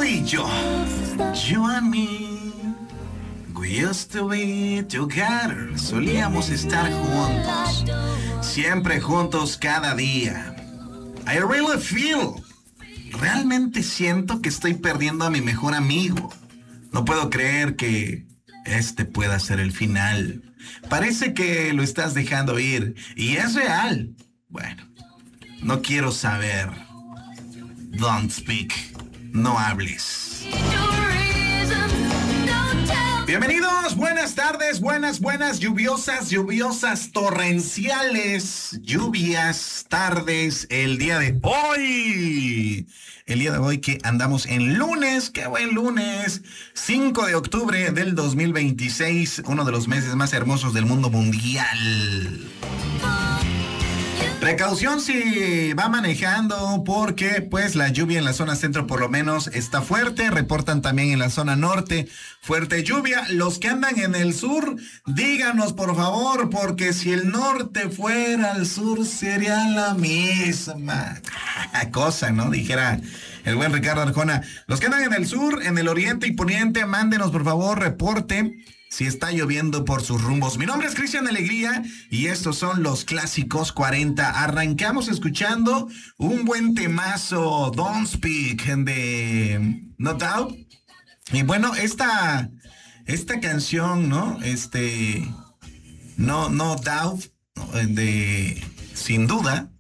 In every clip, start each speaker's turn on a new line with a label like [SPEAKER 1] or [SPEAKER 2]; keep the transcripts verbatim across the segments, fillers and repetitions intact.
[SPEAKER 1] y yo, you and me, we used to be together. Solíamos estar juntos, siempre juntos cada día. I really feel, realmente siento que estoy perdiendo a mi mejor amigo. No puedo creer que este pueda ser el final. Parece que lo estás dejando ir y es real. Bueno, no quiero saber. Don't speak. No hables. Bienvenidos, buenas tardes, buenas, buenas, lluviosas, lluviosas, torrenciales, lluvias, tardes, el día de hoy. El día de hoy que andamos en lunes, qué buen lunes, cinco de octubre del dos mil veintiséis, uno de los meses más hermosos del mundo mundial. Precaución si va manejando porque pues la lluvia en la zona centro por lo menos está fuerte. Reportan también en la zona norte fuerte lluvia. Los que andan en el sur, díganos por favor, porque si el norte fuera al sur sería la misma cosa, ¿no? Dijera el buen Ricardo Arjona. Los que andan en el sur, en el oriente y poniente, mándenos por favor reporte si está lloviendo por sus rumbos. Mi nombre es Cristian Alegría y estos son los clásicos cuarenta. Arrancamos escuchando un buen temazo, Don't Speak, de No Doubt. Y bueno, esta, esta canción, ¿no? Este, No, No Doubt, de Sin Duda.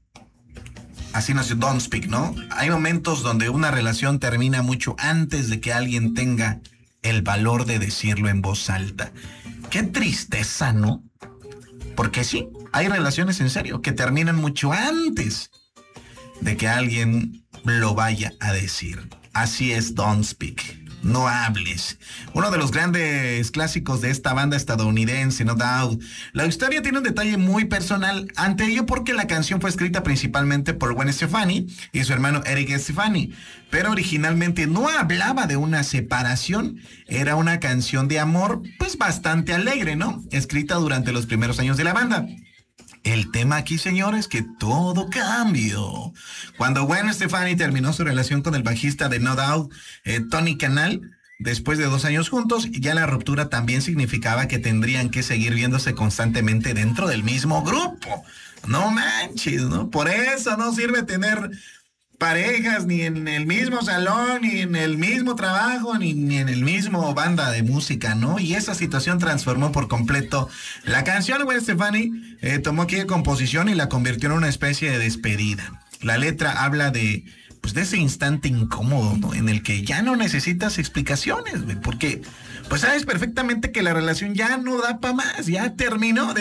[SPEAKER 1] Así nació Don't Speak, ¿no? Hay momentos donde una relación termina mucho antes de que alguien tenga el valor de decirlo en voz alta. Qué tristeza, ¿no? Porque sí, hay relaciones en serio que terminan mucho antes de que alguien lo vaya a decir. Así es Don't Speak. No hables. Uno de los grandes clásicos de esta banda estadounidense, No Doubt. La historia tiene un detalle muy personal ante ello porque la canción fue escrita principalmente por Gwen Stefani y su hermano Eric Stefani, pero originalmente no hablaba de una separación, era una canción de amor pues bastante alegre, ¿no? Escrita durante los primeros años de la banda. El tema aquí, señores, que todo cambió. Cuando Gwen Stefani terminó su relación con el bajista de No Doubt, eh, Tony Kanal, después de dos años juntos, ya la ruptura también significaba que tendrían que seguir viéndose constantemente dentro del mismo grupo. No manches, ¿no? Por eso no sirve tener parejas ni en el mismo salón, ni en el mismo trabajo, ni, ni en el mismo banda de música, ¿no? Y esa situación transformó por completo la canción. Gwen Stefani eh, tomó aquella composición y la convirtió en una especie de despedida. La letra habla de, pues, de ese instante incómodo, ¿no? En el que ya no necesitas explicaciones, güey, porque pues sabes perfectamente que la relación ya no da para más, ya terminó. De